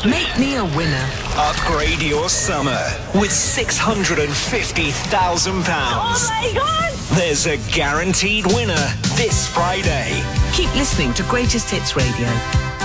Make me a winner. Upgrade your summer with £650,000. Oh my God! There's a guaranteed winner this Friday. Keep listening to Greatest Hits Radio.